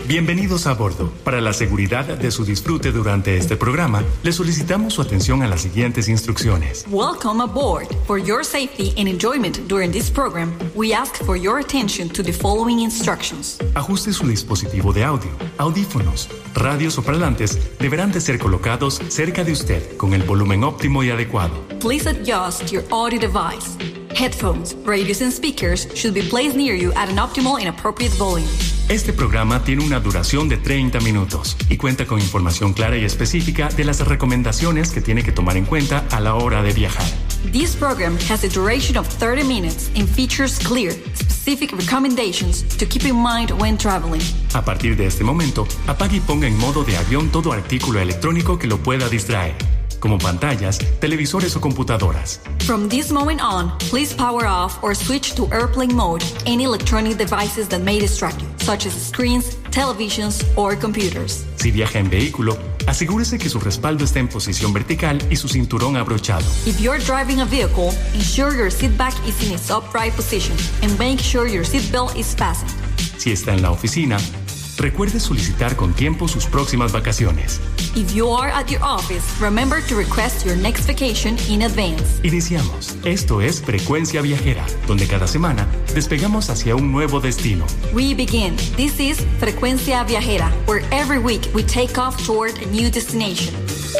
Bienvenidos a bordo. Para la seguridad de su disfrute durante este programa, le solicitamos su atención a las siguientes instrucciones. Welcome aboard. For your safety and enjoyment during this program, we ask for your attention to the following instructions. Ajuste su dispositivo de audio. Audífonos, radios o parlantes deberán de ser colocados cerca de usted con el volumen óptimo y adecuado. Please adjust your audio device. Headphones, radios and speakers should be placed near you at an optimal and appropriate volume. Este programa tiene una duración de 30 minutos y cuenta con información clara y específica de las recomendaciones que tiene que tomar en cuenta a la hora de viajar. This program has a duration of 30 minutes and features clear, specific recommendations to keep in mind when traveling. A partir de este momento, apague y ponga en modo de avión todo artículo electrónico que lo pueda distraer, como pantallas, televisores o computadoras. From this moment on, please power off or switch to airplane mode any electronic devices that may distract you, such as screens, televisions, or computers. Si viaja en vehículo, asegúrese que su respaldo está en posición vertical y su cinturón abrochado. If you're driving a vehicle, ensure your seat back is in its upright position and make sure your seatbelt is fastened. Si está en la oficina, recuerde solicitar con tiempo sus próximas vacaciones. If you are at your office, remember to request your next vacation in advance. Iniciamos. Esto es Frecuencia Viajera, donde cada semana despegamos hacia un nuevo destino. We begin. This is Frecuencia Viajera, where every week we take off toward a new destination.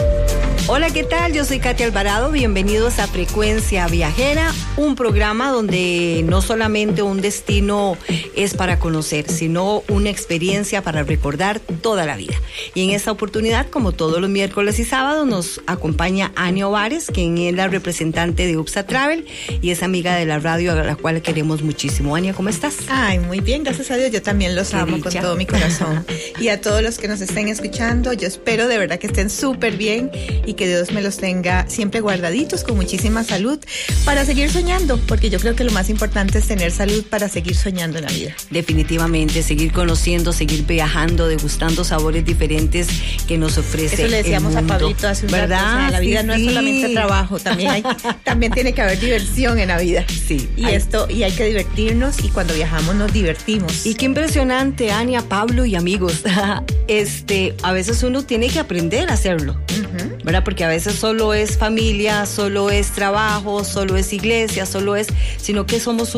Hola, ¿qué tal? Yo soy Katia Alvarado. Bienvenidos a Frecuencia Viajera, un programa donde no solamente un destino es para conocer, sino una experiencia para recordar toda la vida. Y en esta oportunidad, como todos los miércoles y sábados, nos acompaña Ania Ovares, quien es la representante de UPSA Travel y es amiga de la radio, a la cual queremos muchísimo. Ania, ¿cómo estás? Ay, muy bien, gracias a Dios. Yo también los amo con todo mi corazón. Y a todos los que nos estén escuchando, yo espero de verdad que estén súper bien y que Dios me los tenga siempre guardaditos con muchísima salud para seguir soñando, porque yo creo que lo más importante es tener salud para seguir soñando en la vida. Definitivamente, seguir conociendo, seguir viajando, degustando sabores diferentes que nos ofrece el mundo. Eso le decíamos a Pablito hace un rato, o sea, la vida no es solamente trabajo, también tiene que haber diversión en la vida. Sí. Y hay que divertirnos, y cuando viajamos nos divertimos. Y qué impresionante, Ania, Pablo y amigos. A veces uno tiene que aprender a hacerlo, ¿verdad? Porque a veces solo es familia, solo es trabajo, solo es iglesia, sino que somos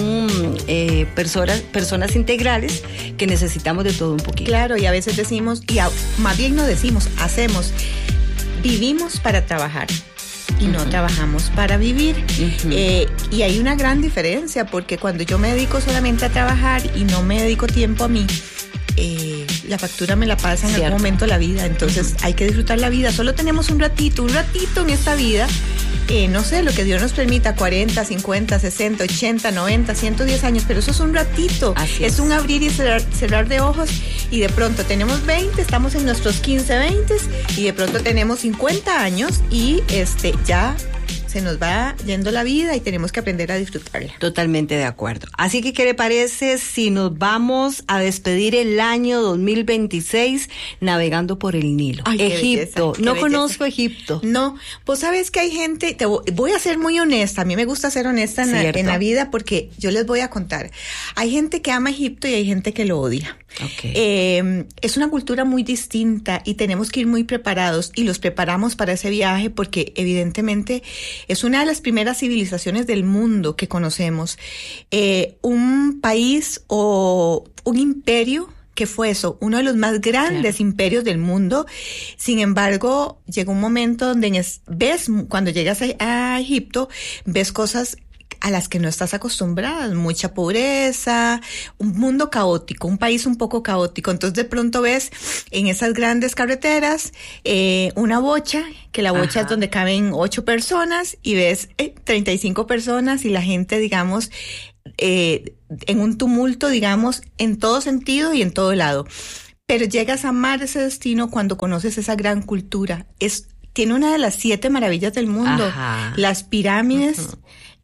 personas integrales que necesitamos de todo un poquito. Claro, y a veces decimos, más bien no decimos, hacemos, vivimos para trabajar y no trabajamos para vivir. Y hay una gran diferencia, porque cuando yo me dedico solamente a trabajar y no me dedico tiempo a mí, la factura me la pasa en algún momento la vida. Entonces hay que disfrutar la vida. Solo tenemos un ratito en esta vida. No sé, lo que Dios nos permita, 40, 50, 60, 80, 90, 110 años, pero eso es un ratito. Es un abrir y cerrar de ojos, y de pronto tenemos 20, estamos en nuestros 15, 20, y de pronto tenemos 50 años y ya se nos va yendo la vida y tenemos que aprender a disfrutarla. Totalmente de acuerdo. Así que, ¿qué le parece si nos vamos a despedir el año 2026 navegando por el Nilo? Ay, Egipto. Qué belleza. Conozco Egipto. No, pues sabes que hay gente, voy a ser muy honesta, a mí me gusta ser honesta en la vida, porque yo les voy a contar. Hay gente que ama Egipto y hay gente que lo odia. Es una cultura muy distinta y tenemos que ir muy preparados, y los preparamos para ese viaje porque evidentemente es una de las primeras civilizaciones del mundo que conocemos. Un país o un imperio que fue eso, uno de los más grandes imperios del mundo. Sin embargo, llegó un momento donde cuando llegas a Egipto, ves cosas a las que no estás acostumbrada, mucha pobreza, un mundo caótico, un país un poco caótico. Entonces de pronto ves en esas grandes carreteras una bocha, que la bocha es donde caben 8 personas, y ves 35 personas, y la gente, digamos, en un tumulto, digamos, en todo sentido y en todo lado. Pero llegas a amar ese destino cuando conoces esa gran cultura. Tiene una de las 7 maravillas del mundo. Las pirámides,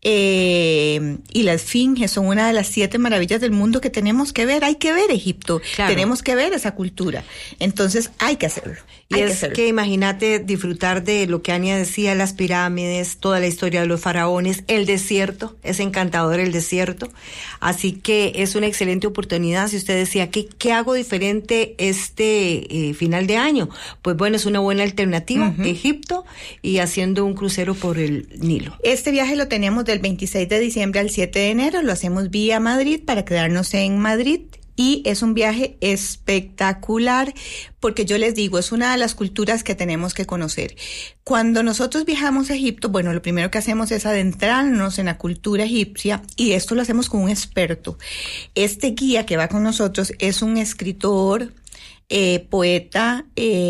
y la Esfinge son una de las 7 maravillas del mundo que tenemos que ver. Hay que ver Egipto, tenemos que ver esa cultura. Entonces hay que hacerlo. Y es que imagínate disfrutar de lo que Ania decía, las pirámides, toda la historia de los faraones, el desierto, es encantador el desierto. Así que es una excelente oportunidad. Si usted decía, ¿qué hago diferente final de año? Pues bueno, es una buena alternativa, Egipto, y haciendo un crucero por el Nilo. Este viaje lo tenemos del 26 de diciembre al 7 de enero, lo hacemos vía Madrid para quedarnos en Madrid. Y es un viaje espectacular porque yo les digo, es una de las culturas que tenemos que conocer. Cuando nosotros viajamos a Egipto, bueno, lo primero que hacemos es adentrarnos en la cultura egipcia y esto lo hacemos con un experto. Este guía que va con nosotros es un escritor, poeta,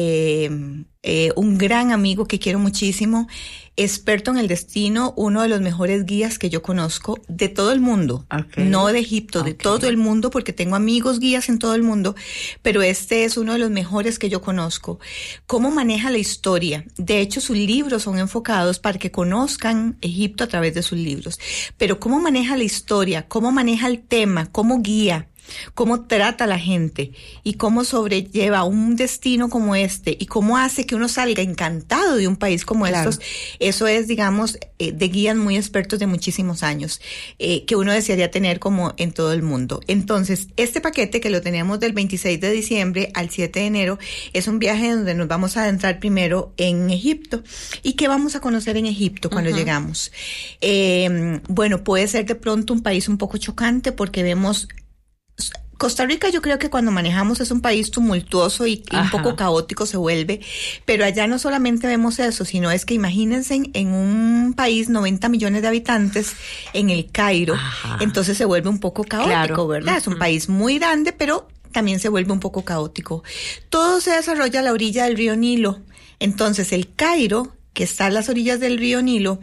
un gran amigo que quiero muchísimo, experto en el destino, uno de los mejores guías que yo conozco de todo el mundo, no de Egipto, de todo el mundo, porque tengo amigos guías en todo el mundo, pero este es uno de los mejores que yo conozco. ¿Cómo maneja la historia? De hecho, sus libros son enfocados para que conozcan Egipto a través de sus libros, pero ¿cómo maneja la historia? ¿Cómo maneja el tema? ¿Cómo guía? Cómo trata a la gente y cómo sobrelleva un destino como este y cómo hace que uno salga encantado de un país como estos. Eso es, digamos, de guías muy expertos de muchísimos años, que uno desearía tener como en todo el mundo. Entonces, este paquete que lo tenemos del 26 de diciembre al 7 de enero es un viaje donde nos vamos a adentrar primero en Egipto. ¿Y qué vamos a conocer en Egipto cuando llegamos? Bueno, puede ser de pronto un país un poco chocante porque vemos... Costa Rica yo creo que cuando manejamos es un país tumultuoso y un poco caótico se vuelve, pero allá no solamente vemos eso, sino es que imagínense en un país 90 millones de habitantes, en el Cairo, entonces se vuelve un poco caótico, ¿verdad? Es un país muy grande, pero también se vuelve un poco caótico. Todo se desarrolla a la orilla del río Nilo, entonces el Cairo, que está a las orillas del río Nilo,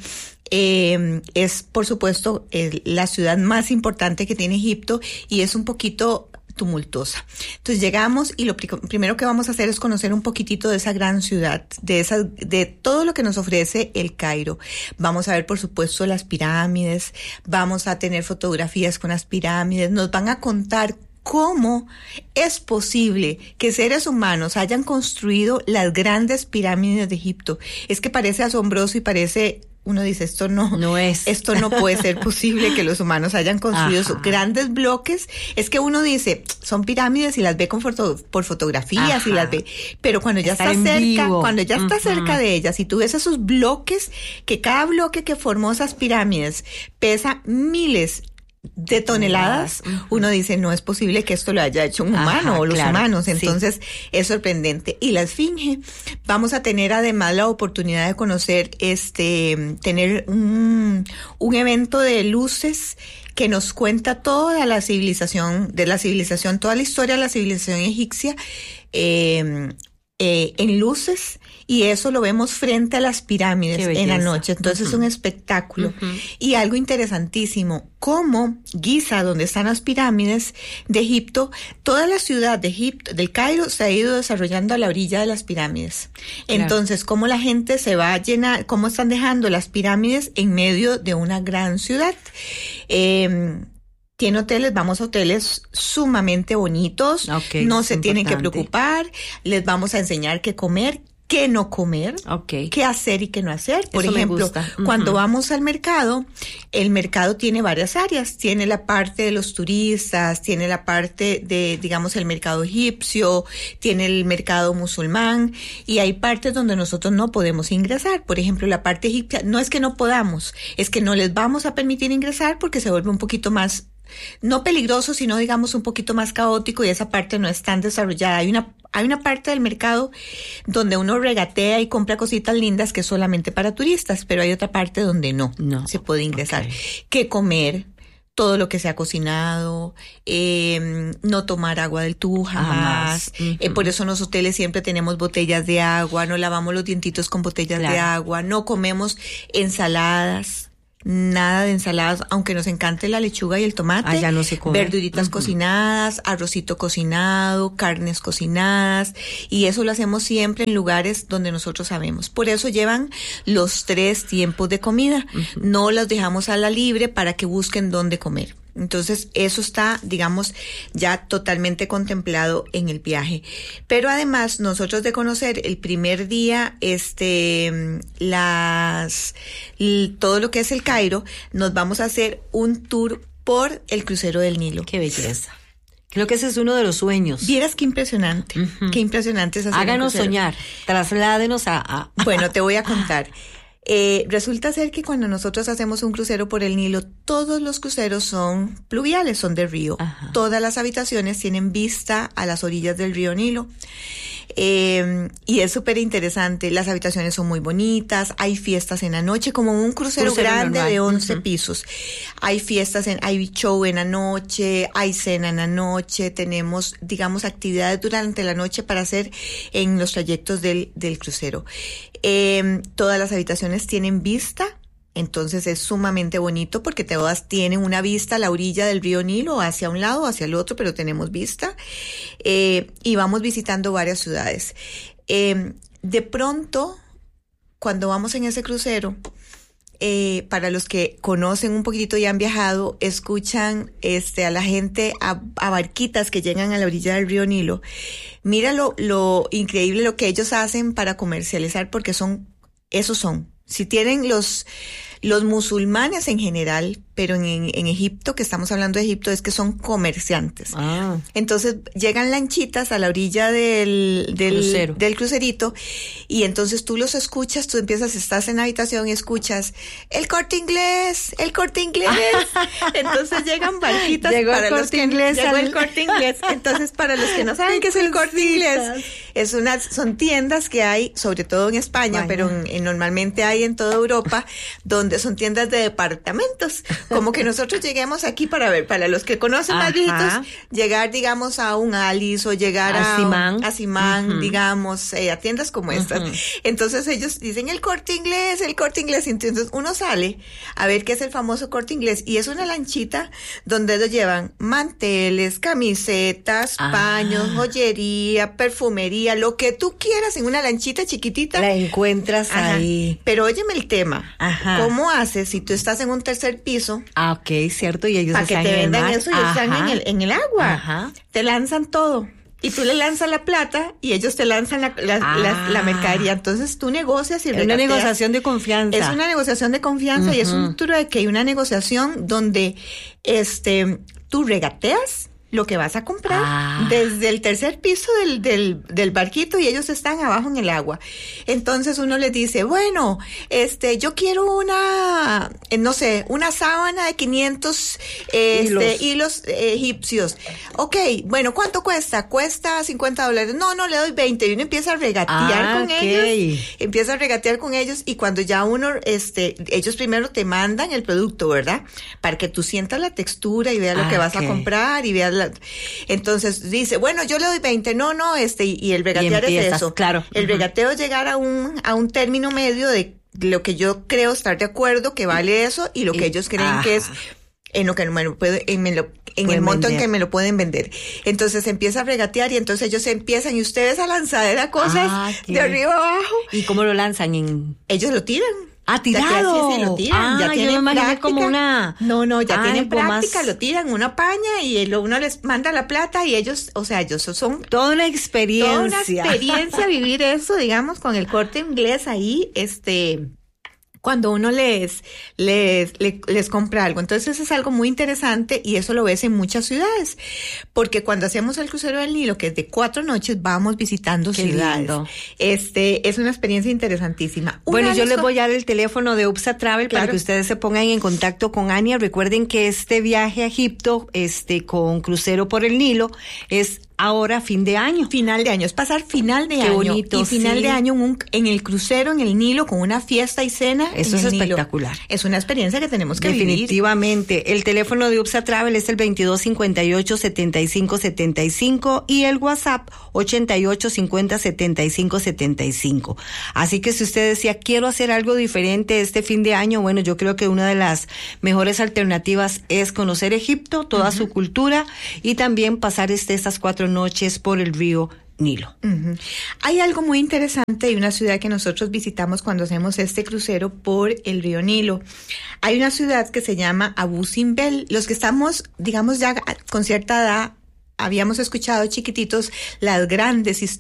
es por supuesto la ciudad más importante que tiene Egipto y es un poquito tumultuosa. Entonces llegamos y lo primero que vamos a hacer es conocer un poquitito de esa gran ciudad, de todo lo que nos ofrece el Cairo. Vamos a ver, por supuesto, las pirámides, vamos a tener fotografías con las pirámides, nos van a contar ¿cómo es posible que seres humanos hayan construido las grandes pirámides de Egipto? Es que parece asombroso y parece... Uno dice, esto no puede ser posible que los humanos hayan construido sus grandes bloques. Es que uno dice, son pirámides y las ve por fotografías y las ve, pero cuando ya está cerca de ellas y tú ves esos bloques, que cada bloque que formó esas pirámides pesa miles de toneladas, uno dice, no es posible que esto lo haya hecho un humano o los humanos, entonces es sorprendente. Y la Esfinge, vamos a tener además la oportunidad de conocer, tener un evento de luces que nos cuenta toda la civilización, toda la historia de la civilización egipcia, en luces, y eso lo vemos frente a las pirámides en la noche. Entonces es un espectáculo. Y algo interesantísimo, cómo Giza, donde están las pirámides de Egipto, toda la ciudad de Egipto, del Cairo, se ha ido desarrollando a la orilla de las pirámides. Entonces, cómo la gente se va a llenar, cómo están dejando las pirámides en medio de una gran ciudad. Tiene hoteles, vamos a hoteles sumamente bonitos, no se tienen que preocupar, les vamos a enseñar qué comer, qué no comer, qué hacer y qué no hacer. Por ejemplo, cuando vamos al mercado, el mercado tiene varias áreas, tiene la parte de los turistas, tiene la parte de, digamos, el mercado egipcio, tiene el mercado musulmán, y hay partes donde nosotros no podemos ingresar. Por ejemplo, la parte egipcia, no es que no podamos, es que no les vamos a permitir ingresar porque se vuelve un poquito más, no peligroso, sino digamos un poquito más caótico, y esa parte no es tan desarrollada. Hay una parte del mercado donde uno regatea y compra cositas lindas que es solamente para turistas, pero hay otra parte donde no se puede ingresar. ¿Qué comer? Todo lo que se ha cocinado, no tomar agua del tubo jamás. Por eso en los hoteles siempre tenemos botellas de agua, no lavamos los dientitos con botellas de agua, no comemos ensaladas. Nada de ensaladas, aunque nos encante la lechuga y el tomate. Allá no se come. Verduritas cocinadas, arrocito cocinado, carnes cocinadas, y eso lo hacemos siempre en lugares donde nosotros sabemos. Por eso llevan los 3 tiempos de comida. No los dejamos a la libre para que busquen dónde comer. Entonces, eso está, digamos, ya totalmente contemplado en el viaje. Pero además, nosotros de conocer el primer día, todo lo que es el Cairo, nos vamos a hacer un tour por el crucero del Nilo. ¡Qué belleza! Creo que ese es uno de los sueños. Vieras qué impresionante, qué impresionante es hacer Háganos soñar, trasládenos a... Bueno, te voy a contar. Resulta ser que cuando nosotros hacemos un crucero por el Nilo, todos los cruceros son pluviales, son de río. Ajá. Todas las habitaciones tienen vista a las orillas del río Nilo. Y es súper interesante. Las habitaciones son muy bonitas, hay fiestas en la noche, como un crucero grande normal. De 11 pisos. Hay fiestas, hay show en la noche, hay cena en la noche, tenemos, digamos, actividades durante la noche para hacer en los trayectos del crucero. Todas las habitaciones tienen vista. Entonces es sumamente bonito porque todas tienen una vista a la orilla del río Nilo, hacia un lado o hacia el otro, pero tenemos vista. Y vamos visitando varias ciudades. De pronto, cuando vamos en ese crucero, para los que conocen un poquitito y han viajado, escuchan a la gente a barquitas que llegan a la orilla del río Nilo. Mira lo increíble lo que ellos hacen para comercializar, porque esos son. Si tienen los musulmanes en general, pero en Egipto, que estamos hablando de Egipto, es que son comerciantes. Ah. Entonces llegan lanchitas a la orilla del crucerito, y entonces tú los escuchas, estás en la habitación y escuchas el Corte Inglés. Entonces llegan barquitas. Llegó el Corte Inglés. Entonces, para los que no saben qué es el Corte Inglés, son tiendas que hay, sobre todo en España, pero normalmente hay en toda Europa, donde son tiendas de departamentos. Como que nosotros lleguemos aquí para los que conocen más viejitos, llegar, digamos, a un Alice o llegar a Simán, digamos, a tiendas como estas. Entonces ellos dicen el Corte Inglés. Entonces uno sale a ver qué es el famoso Corte Inglés, y es una lanchita donde ellos llevan manteles, camisetas, paños, joyería, perfumería, lo que tú quieras en una lanchita chiquitita. La encuentras ahí. Pero óyeme el tema. ¿Cómo haces si tú estás en un tercer piso? Ok, cierto, y ellos para que te vendan eso y están en el agua. Ajá. Te lanzan todo. Y tú le lanzas la plata y ellos te lanzan la mercadería. Entonces tú negocias y regateas. Es una negociación de confianza. Es una negociación de confianza y es un trueque y una negociación donde tú regateas lo que vas a comprar desde el tercer piso del barquito, y ellos están abajo en el agua. Entonces uno les dice, bueno, yo quiero una sábana de 500 hilos egipcios. Ok, bueno, ¿cuánto cuesta? Cuesta $50. No, le doy 20. Y uno empieza a regatear con ellos. Empieza a regatear con ellos, y cuando ya ellos primero te mandan el producto, ¿verdad? Para que tú sientas la textura y veas lo que vas a comprar y veas entonces dice, bueno, yo le doy 20, y el regatear es eso. Claro. El regateo es llegar a un término medio de lo que yo creo estar de acuerdo que vale eso y lo que ellos creen que es en lo que en el monto en que me lo pueden vender. Entonces empieza a regatear y entonces ellos empiezan y ustedes a lanzar cosas de arriba abajo. ¿Y cómo lo lanzan? Ellos lo tiran. ¡Tirado! Sí, lo tiran. Ya tienen práctica. Como una... ya tienen práctica, lo tiran, una paña y uno les manda la plata y ellos son... Toda una experiencia. Toda una experiencia vivir eso, digamos, con el Corte Inglés ahí, cuando uno les compra algo. Entonces eso es algo muy interesante y eso lo ves en muchas ciudades, porque cuando hacemos el crucero del Nilo, que es de 4 noches, vamos visitando ciudades. Lindo. Es una experiencia interesantísima. Bueno, yo les voy a dar el teléfono de UPSA Travel para que ustedes se pongan en contacto con Ania. Recuerden que este viaje a Egipto, con crucero por el Nilo, es ahora fin de año. Final de año, es pasar final de año. Qué bonito, y final de año en el crucero, en el Nilo, con una fiesta y cena. Eso es espectacular. Es una experiencia que tenemos que definitivamente. vivir. El teléfono de UPSA Travel es el 2258-7575 y el WhatsApp 8850-7575. Así que si usted decía, quiero hacer algo diferente este fin de año, bueno, yo creo que una de las mejores alternativas es conocer Egipto, toda su cultura, y también pasar estas 4 noches por el río Nilo. Hay algo muy interesante de una ciudad que nosotros visitamos cuando hacemos este crucero por el río Nilo. Hay una ciudad que se llama Abu Simbel. Los que estamos, digamos, ya con cierta edad, habíamos escuchado chiquititos las grandes historias